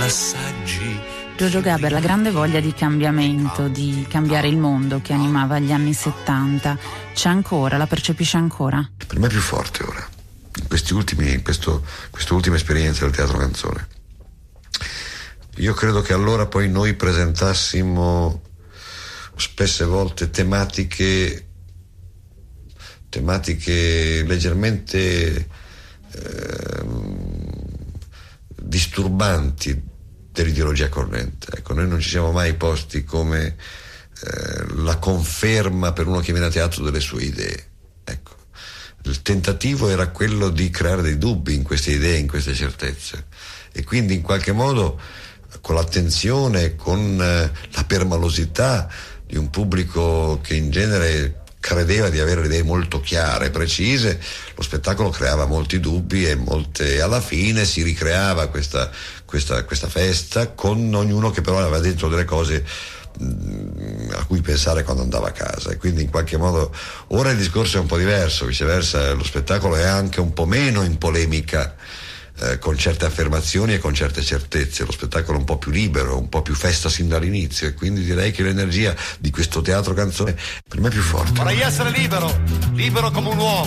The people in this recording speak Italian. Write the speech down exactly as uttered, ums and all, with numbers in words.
l'assaggi. Giorgio Gaber, la grande voglia di cambiamento, di cambiare il mondo che animava gli anni settanta, c'è ancora, la percepisce ancora? Per me è più forte ora, in questi ultimi, in questo, questa ultima esperienza del teatro canzone. Io credo che allora poi noi presentassimo spesse volte tematiche tematiche leggermente eh, disturbanti dell'ideologia corrente. Ecco, noi non ci siamo mai posti come eh, la conferma per uno che viene a teatro delle sue idee. Ecco, il tentativo era quello di creare dei dubbi in queste idee, in queste certezze, e quindi in qualche modo con l'attenzione, con eh, la permalosità di un pubblico che in genere credeva di avere le idee molto chiare, precise, lo spettacolo creava molti dubbi e molte, alla fine si ricreava questa, questa, questa festa con ognuno che però aveva dentro delle cose mh, a cui pensare quando andava a casa, e quindi in qualche modo ora il discorso è un po' diverso, viceversa lo spettacolo è anche un po' meno in polemica Eh, con certe affermazioni e con certe certezze, lo spettacolo è un po' più libero, un po' più festa sin dall'inizio, e quindi direi che l'energia di questo teatro canzone per me è più forte. Vorrei essere libero, libero come un uomo.